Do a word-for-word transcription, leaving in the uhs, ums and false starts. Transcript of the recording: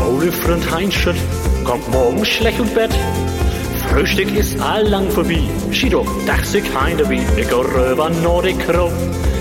Ole Freund Heinschütt kommt morgen schlecht und Bett. Frühstück ist allang vorbei. Schido, dach sich heim dabei. Ich geh rüber Nordic Crow.